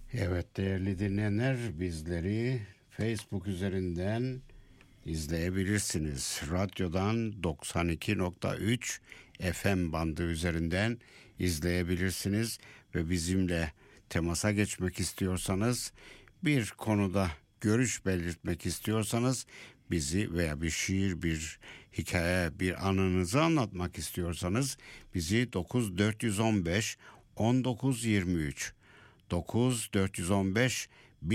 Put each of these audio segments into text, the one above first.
Evet değerli dinleyenler, bizleri Facebook üzerinden izleyebilirsiniz. Radyodan 92.3 FM bandı üzerinden izleyebilirsiniz ve bizimle temasa geçmek istiyorsanız, bir konuda görüş belirtmek istiyorsanız, bizi veya bir şiir, bir hikaye, bir anınızı anlatmak istiyorsanız bizi 9415 1923 9415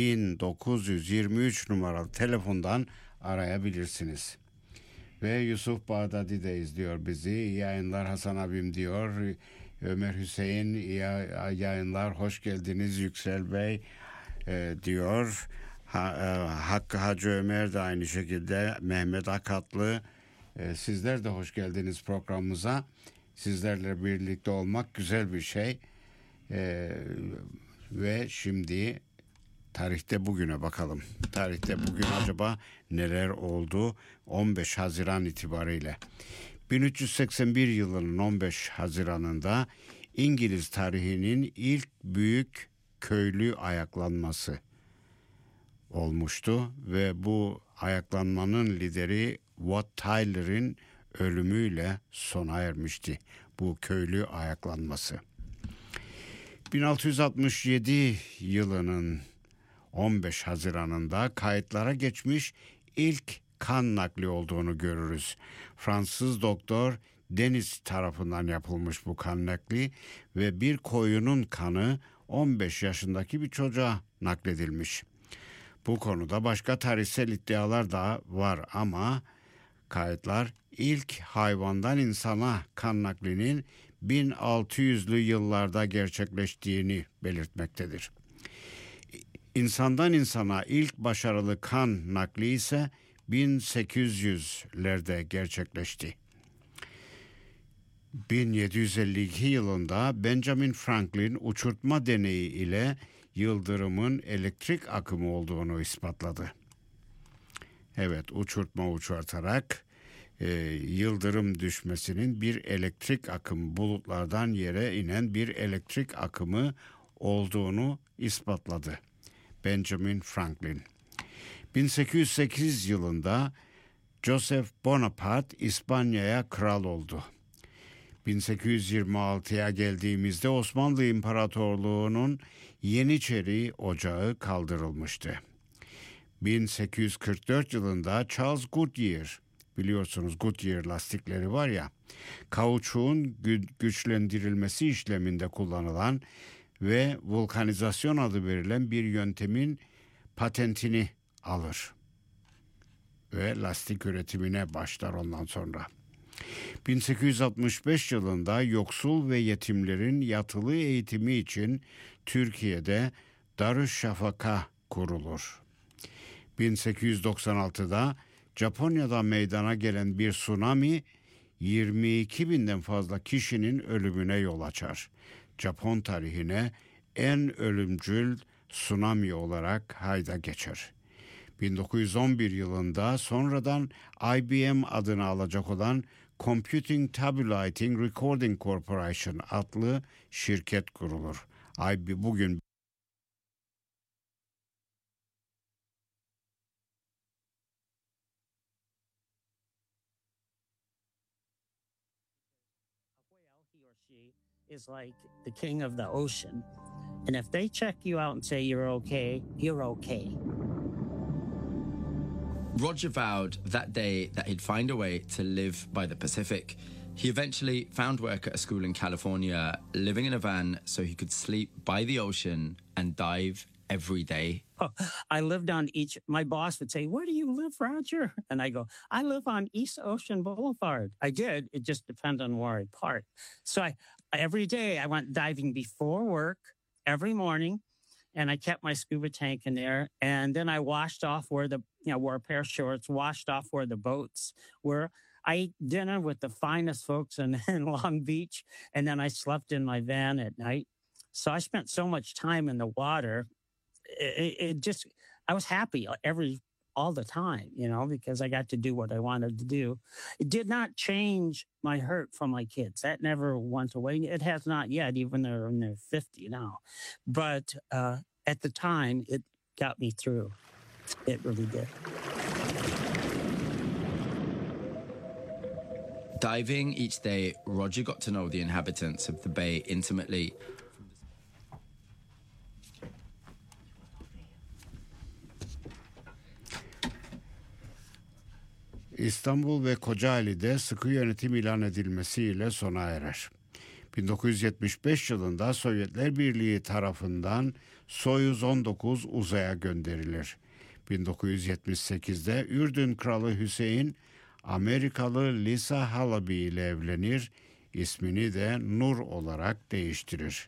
1923 numaralı telefondan arayabilirsiniz. Ve Yusuf Bağdadi de izliyor bizi. İyi yayınlar Hasan abim diyor. Ömer Hüseyin iyi yayınlar, hoş geldiniz Yüksel Bey diyor. Hakkı Hacı Ömer de aynı şekilde, Mehmet Akatlı, sizler de hoş geldiniz programımıza. Sizlerle birlikte olmak güzel bir şey. Ve şimdi tarihte bugüne bakalım. Tarihte bugün acaba neler oldu 15 Haziran itibariyle? 1381 yılının 15 Haziran'ında İngiliz tarihinin ilk büyük köylü ayaklanması olmuştu ve bu ayaklanmanın lideri Wat Tyler'in ölümüyle sona ermişti bu köylü ayaklanması. 1667 yılının 15 Haziran'ında kayıtlara geçmiş ilk kan nakli olduğunu görürüz. Fransız doktor Denis tarafından yapılmış bu kan nakli ve bir koyunun kanı 15 yaşındaki bir çocuğa nakledilmiş. Bu konuda başka tarihsel iddialar da var ama kayıtlar ilk hayvandan insana kan naklinin 1600'lü yıllarda gerçekleştiğini belirtmektedir. İnsandan insana ilk başarılı kan nakli ise 1800'lerde gerçekleşti. 1752 yılında Benjamin Franklin uçurtma deneyi ile yıldırımın elektrik akımı olduğunu ispatladı. Evet, uçurtma uçurtarak yıldırım düşmesinin bir elektrik akımı, bulutlardan yere inen bir elektrik akımı olduğunu ispatladı Benjamin Franklin. 1808 yılında Joseph Bonaparte İspanya'ya kral oldu. 1826'ya geldiğimizde Osmanlı İmparatorluğu'nun Yeniçeri Ocağı kaldırılmıştı. 1844 yılında Charles Goodyear, biliyorsunuz Goodyear lastikleri var ya, kauçuğun güçlendirilmesi işleminde kullanılan ve vulkanizasyon adı verilen bir yöntemin patentini alır ve lastik üretimine başlar ondan sonra. 1865 yılında yoksul ve yetimlerin yatılı eğitimi için Türkiye'de Darüşşafaka kurulur. 1896'da Japonya'da meydana gelen bir tsunami 22 binden fazla kişinin ölümüne yol açar. Japon tarihine en ölümcül tsunami olarak hayda geçer. 1911 yılında sonradan IBM adını alacak olan Computing Tabulating Recording Corporation adlı şirket kurulur. Bugün is like the king of the ocean. And if they check you out and say you're okay, you're okay. Roger vowed that day that he'd find a way to live by the Pacific. He eventually found work at a school in California, living in a van so he could sleep by the ocean and dive every day. Oh, I lived on my boss would say, "Where do you live, Roger?" And I go, "I live on East Ocean Boulevard." I did. It just depends on where I park. So every day I went diving before work every morning, and I kept my scuba tank in there. And then I washed off wore a pair of shorts, washed off where the boats were. I ate dinner with the finest folks in Long Beach, and then I slept in my van at night. So I spent so much time in the water. I was happy all the time, because I got to do what I wanted to do. It did not change my hurt from my kids. That never went away. It has not yet, even though they're in their 50 now. But at the time, it got me through. It really did. Diving each day, Roger got to know the inhabitants of the bay intimately. İstanbul ve Kocaeli'de sıkı yönetim ilan edilmesiyle sona erer. 1975 yılında Sovyetler Birliği tarafından Soyuz 19 uzaya gönderilir. 1978'de Ürdün Kralı Hüseyin Amerikalı Lisa Halaby ile evlenir, ismini de Nur olarak değiştirir.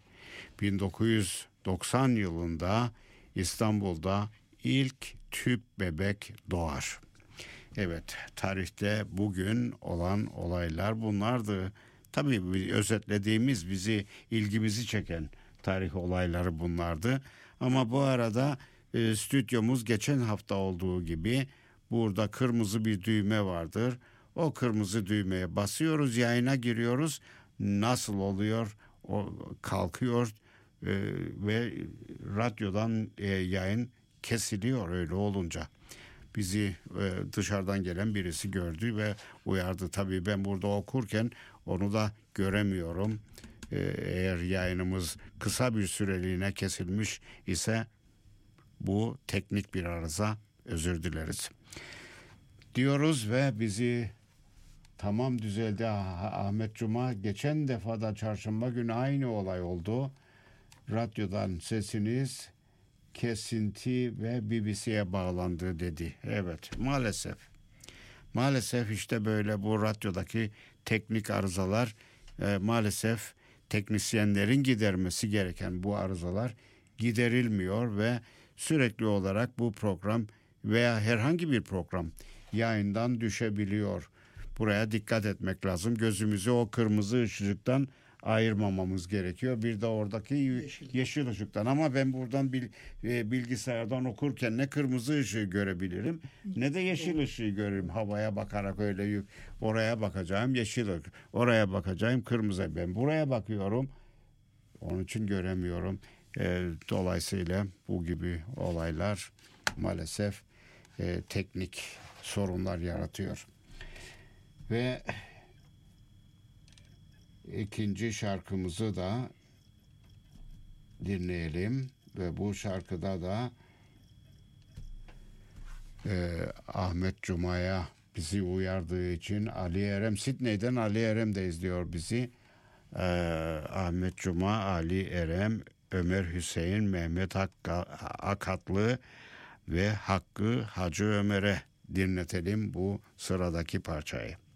1990 yılında İstanbul'da ilk tüp bebek doğar. Evet, tarihte bugün olan olaylar bunlardı. Tabii özetlediğimiz, ilgimizi çeken tarih olayları bunlardı. Ama bu arada stüdyomuz geçen hafta olduğu gibi burada kırmızı bir düğme vardır. O kırmızı düğmeye basıyoruz, yayına giriyoruz. Nasıl oluyor? O kalkıyor ve radyodan yayın kesiliyor öyle olunca. Bizi dışarıdan gelen birisi gördü ve uyardı. Tabii ben burada okurken onu da göremiyorum. Eğer yayınımız kısa bir süreliğine kesilmiş ise bu teknik bir arıza, özür dileriz diyoruz ve bizi tamam düzeldi Ahmet Cuma. Geçen defada çarşamba günü aynı olay oldu. Radyodan sesiniz kesinti ve BBC'ye bağlandı dedi. Evet, maalesef. Maalesef işte böyle bu radyodaki teknik arızalar, maalesef teknisyenlerin gidermesi gereken bu arızalar giderilmiyor ve sürekli olarak bu program veya herhangi bir program yayından düşebiliyor. Buraya dikkat etmek lazım. Gözümüzü o kırmızı ışıktan ayırmamamız gerekiyor. Bir de oradaki yeşil ışıktan. Ama ben buradan bilgisayardan okurken ne kırmızı ışığı görebilirim ne de yeşil ışığı görürüm. Havaya bakarak öyle oraya bakacağım yeşil ışık, oraya bakacağım kırmızı. Ben buraya bakıyorum. Onun için göremiyorum. Dolayısıyla bu gibi olaylar maalesef teknik sorunlar yaratıyor. Ve ikinci şarkımızı da dinleyelim ve bu şarkıda da Ahmet Cuma'ya bizi uyardığı için Ali Erem, Sidney'den Ali Erem de izliyor bizi. Ahmet Cuma, Ali Erem, Ömer Hüseyin, Mehmet Akatlı ve Hakkı Hacı Ömer'e dinletelim bu sıradaki parçayı.